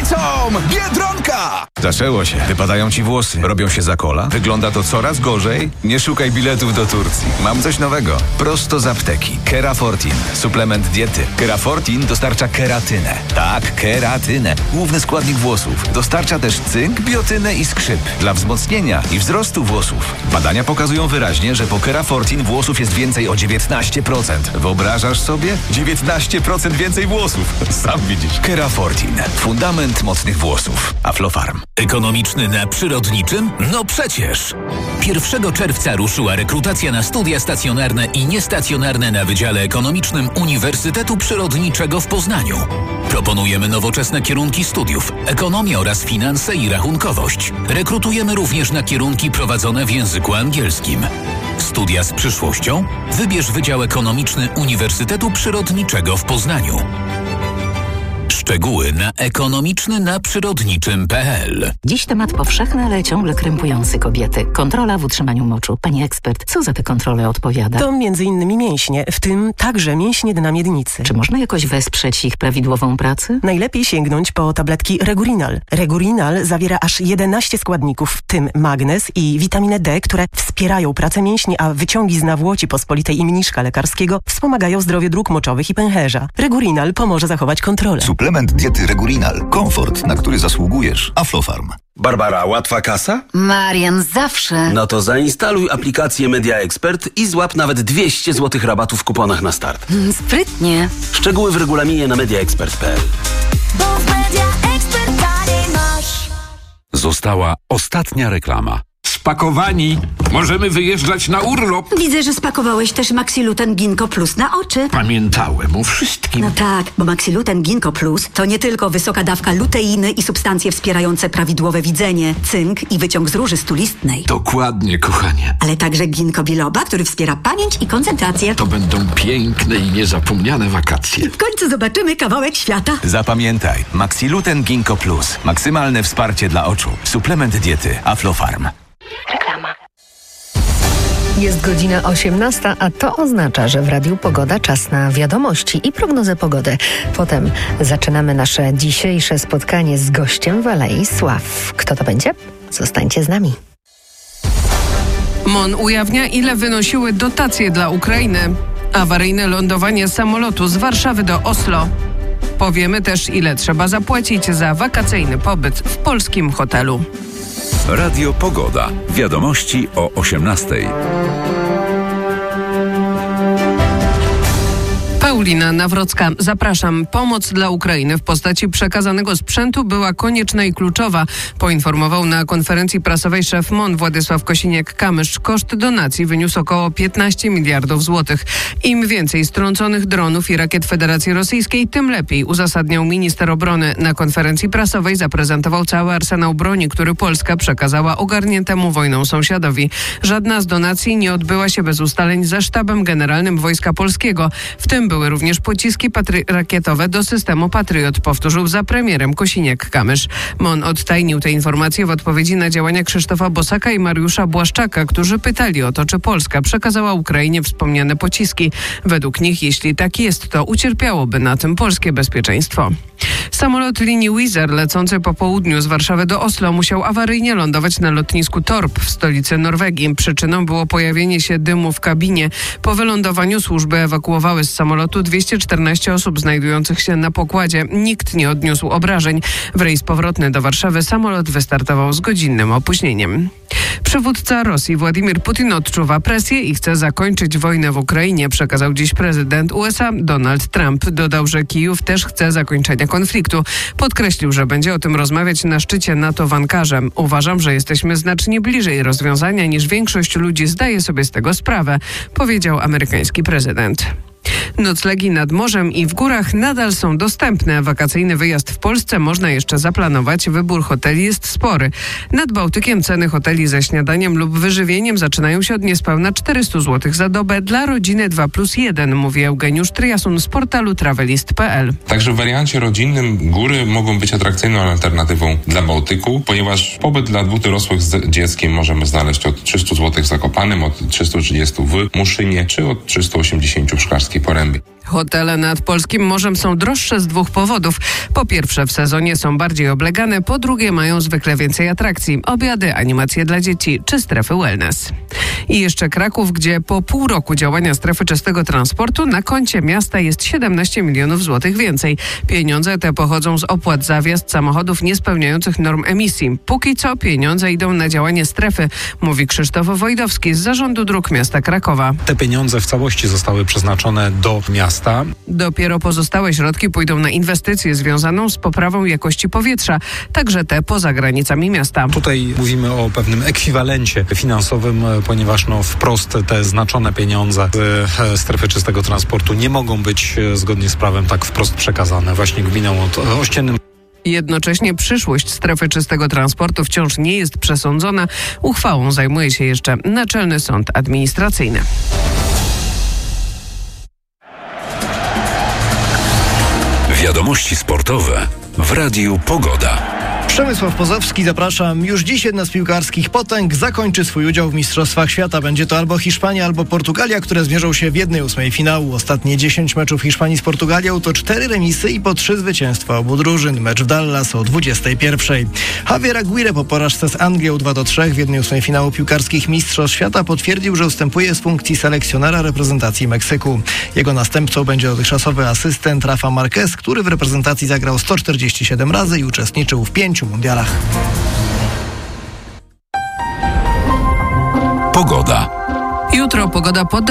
Policą! Biedronka! Zaczęło się. Wypadają ci włosy. Robią się za kola. Wygląda to coraz gorzej. Nie szukaj biletów do Turcji. Mam coś nowego. Prosto z apteki. Kerafortin. Suplement diety. Kerafortin dostarcza keratynę. Tak, keratynę. Główny składnik włosów. Dostarcza też cynk, biotynę i skrzyp. Dla wzmocnienia i wzrostu włosów. Badania pokazują wyraźnie, że po Kerafortin włosów jest więcej o 19%. Wyobrażasz sobie? 19% więcej włosów. Sam widzisz. Kerafortin. Fundament mocnych włosów. Aflofarm. Ekonomiczny na przyrodniczym? No przecież! 1 czerwca ruszyła rekrutacja na studia stacjonarne i niestacjonarne na Wydziale Ekonomicznym Uniwersytetu Przyrodniczego w Poznaniu. Proponujemy nowoczesne kierunki studiów, ekonomię oraz finanse i rachunkowość. Rekrutujemy również na kierunki prowadzone w języku angielskim. Studia z przyszłością? Wybierz Wydział Ekonomiczny Uniwersytetu Przyrodniczego w Poznaniu. Szczegóły na ekonomicznynaprzyrodniczym.pl. Dziś temat powszechny, ale ciągle krępujący kobiety. Kontrola w utrzymaniu moczu. Pani ekspert, co za te kontrole odpowiada? To m.in. mięśnie, w tym także mięśnie dna miednicy. Czy można jakoś wesprzeć ich prawidłową pracę? Najlepiej sięgnąć po tabletki Regurinal. Regurinal zawiera aż 11 składników, w tym magnez i witaminę D, które wspierają pracę mięśni, a wyciągi z nawłoci pospolitej i mniszka lekarskiego wspomagają zdrowie dróg moczowych i pęcherza. Regurinal pomoże zachować kontrolę. Suplement diety Regurinal. Komfort, na który zasługujesz. Aflofarm. Barbara, łatwa kasa? Marian, zawsze. No to zainstaluj aplikację Media Expert i złap nawet 200 zł rabatu w kuponach na start. Sprytnie. Szczegóły w regulaminie na mediaexpert.pl. Bo w Media Expert taniej masz. Została ostatnia reklama. Spakowani. Możemy wyjeżdżać na urlop. Widzę, że spakowałeś też Maxiluten Ginkgo Plus na oczy. Pamiętałem o wszystkim. No tak, bo Maxiluten Ginkgo Plus to nie tylko wysoka dawka luteiny i substancje wspierające prawidłowe widzenie, cynk i wyciąg z róży stulistnej. Dokładnie, kochanie. Ale także ginkgo biloba, który wspiera pamięć i koncentrację. To będą piękne i niezapomniane wakacje. W końcu zobaczymy kawałek świata. Zapamiętaj. Maxiluten Ginkgo Plus. Maksymalne wsparcie dla oczu. Suplement diety Aflofarm. Reklama. Jest godzina 18, a to oznacza, że w Radiu Pogoda czas na wiadomości i prognozę pogody. Potem zaczynamy nasze dzisiejsze spotkanie z gościem w Alei Sław. Kto to będzie? Zostańcie z nami. MON ujawnia, ile wynosiły dotacje dla Ukrainy. Awaryjne lądowanie samolotu z Warszawy do Oslo. Powiemy też, ile trzeba zapłacić za wakacyjny pobyt w polskim hotelu. Radio Pogoda. Wiadomości o 18:00. Paulina Nawrocka, zapraszam. Pomoc dla Ukrainy w postaci przekazanego sprzętu była konieczna i kluczowa, poinformował na konferencji prasowej szef MON Władysław Kosiniak-Kamysz. Koszt donacji wyniósł około 15 miliardów złotych. Im więcej strąconych dronów i rakiet Federacji Rosyjskiej, tym lepiej, uzasadniał minister obrony. Na konferencji prasowej zaprezentował cały arsenał broni, który Polska przekazała ogarniętemu wojną sąsiadowi. Żadna z donacji nie odbyła się bez ustaleń ze Sztabem Generalnym Wojska Polskiego. W tym były również pociski rakietowe do systemu Patriot, powtórzył za premierem Kosiniak-Kamysz. MON odtajnił te informacje w odpowiedzi na działania Krzysztofa Bosaka i Mariusza Błaszczaka, którzy pytali o to, czy Polska przekazała Ukrainie wspomniane pociski. Według nich, jeśli tak jest, to ucierpiałoby na tym polskie bezpieczeństwo. Samolot linii Wizz Air lecący po południu z Warszawy do Oslo musiał awaryjnie lądować na lotnisku Torp w stolicy Norwegii. Przyczyną było pojawienie się dymu w kabinie. Po wylądowaniu służby ewakuowały z samolotu 214 osób znajdujących się na pokładzie. Nikt nie odniósł obrażeń. W rejs powrotny do Warszawy samolot wystartował z godzinnym opóźnieniem. Przywódca Rosji Władimir Putin odczuwa presję i chce zakończyć wojnę w Ukrainie, przekazał dziś prezydent USA Donald Trump. Dodał, że Kijów też chce zakończenia konfliktu. Podkreślił, że będzie o tym rozmawiać na szczycie NATO w Ankarze. Uważam, że jesteśmy znacznie bliżej rozwiązania niż większość ludzi zdaje sobie z tego sprawę, powiedział amerykański prezydent. Noclegi nad morzem i w górach nadal są dostępne. Wakacyjny wyjazd w Polsce można jeszcze zaplanować. Wybór hoteli jest spory. Nad Bałtykiem ceny hoteli ze śniadaniem lub wyżywieniem zaczynają się od niespełna 400 zł za dobę dla rodziny 2+1, mówi Eugeniusz Triasun z portalu travelist.pl. Także w wariancie rodzinnym góry mogą być atrakcyjną alternatywą dla Bałtyku, ponieważ pobyt dla dwóch dorosłych z dzieckiem możemy znaleźć od 300 zł w Zakopanem, od 330 w Muszynie czy od 380 w Szklarskiej Porębie. Hotele nad polskim morzem są droższe z 2 powodów. Po pierwsze, w sezonie są bardziej oblegane, po drugie, mają zwykle więcej atrakcji, obiady, animacje dla dzieci czy strefy wellness. I jeszcze Kraków, gdzie po pół roku działania strefy czystego transportu na koncie miasta jest 17 milionów złotych więcej. Pieniądze te pochodzą z opłat za wjazd samochodów niespełniających norm emisji. Póki co pieniądze idą na działanie strefy, mówi Krzysztof Wojdowski z Zarządu Dróg Miasta Krakowa. Te pieniądze w całości zostały przeznaczone do miasta. Dopiero pozostałe środki pójdą na inwestycję związaną z poprawą jakości powietrza, także te poza granicami miasta. Tutaj mówimy o pewnym ekwiwalencie finansowym, ponieważ wprost te znaczone pieniądze z strefy czystego transportu nie mogą być zgodnie z prawem tak wprost przekazane właśnie gminom ościennym. Jednocześnie przyszłość strefy czystego transportu wciąż nie jest przesądzona. Uchwałą zajmuje się jeszcze Naczelny Sąd Administracyjny. Wiadomości sportowe w Radiu Pogoda. Przemysław Pozowski, zapraszam. Już dziś jedna z piłkarskich potęg zakończy swój udział w Mistrzostwach Świata. Będzie to albo Hiszpania, albo Portugalia, które zmierzą się w 1/8 finału. Ostatnie 10 meczów Hiszpanii z Portugalią to 4 remisy i po 3 zwycięstwa obu drużyn. Mecz w Dallas o 21:00. Javier Aguirre po porażce z Anglią 2-3 w 1/8 finału piłkarskich Mistrzostw Świata potwierdził, że ustępuje z funkcji selekcjonera reprezentacji Meksyku. Jego następcą będzie dotychczasowy asystent Rafa Marquez, który w reprezentacji zagrał 147 razy i uczestniczył w 5 mundialach. Pogoda. Jutro pogoda